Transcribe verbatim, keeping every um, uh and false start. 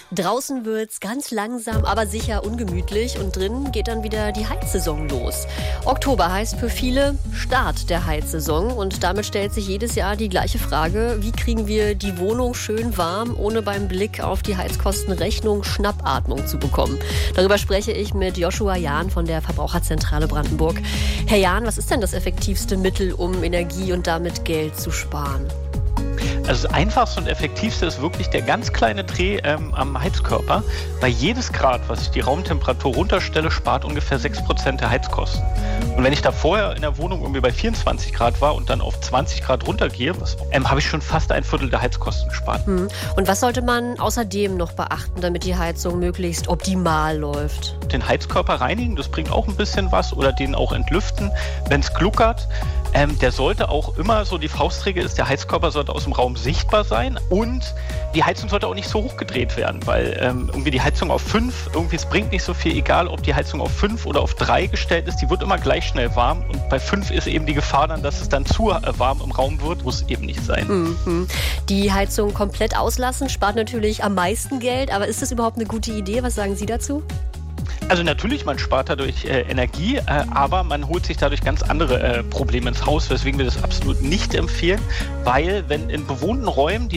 Draußen wird's ganz langsam, aber sicher ungemütlich und drin geht dann wieder die Heizsaison los. Oktober heißt für viele Start der Heizsaison und damit stellt sich jedes Jahr die gleiche Frage: Wie kriegen wir die Wohnung schön warm, ohne beim Blick auf die Heizkostenrechnung Schnappatmung zu bekommen? Darüber spreche ich mit Joshua Jahn von der Verbraucherzentrale Brandenburg. Herr Jahn, was ist denn das effektivste Mittel, um Energie und damit Geld zu sparen? Also das Einfachste und Effektivste ist wirklich der ganz kleine Dreh ähm, am Heizkörper. Weil jedes Grad, was ich die Raumtemperatur runterstelle, spart ungefähr sechs Prozent der Heizkosten. Und wenn ich da vorher in der Wohnung irgendwie bei vierundzwanzig Grad war und dann auf zwanzig Grad runtergehe, was, ähm, habe ich schon fast ein Viertel der Heizkosten gespart. Hm. Und was sollte man außerdem noch beachten, damit die Heizung möglichst optimal läuft? Den Heizkörper reinigen, das bringt auch ein bisschen was, oder den auch entlüften, wenn es gluckert. Ähm, der sollte auch immer, so die Faustregel ist, der Heizkörper sollte aus dem Raum sichtbar sein und die Heizung sollte auch nicht so hoch gedreht werden, weil ähm, irgendwie die Heizung auf fünf, irgendwie es bringt nicht so viel, egal ob die Heizung auf fünf oder auf drei gestellt ist, die wird immer gleich schnell warm und bei fünf ist eben die Gefahr dann, dass es dann zu äh, warm im Raum wird, muss eben nicht sein. Mhm. Die Heizung komplett auslassen spart natürlich am meisten Geld, aber ist das überhaupt eine gute Idee? Was sagen Sie dazu? Also natürlich, man spart dadurch äh, Energie, äh, aber man holt sich dadurch ganz andere äh, Probleme ins Haus, weswegen wir das absolut nicht empfehlen, weil wenn in bewohnten Räumen die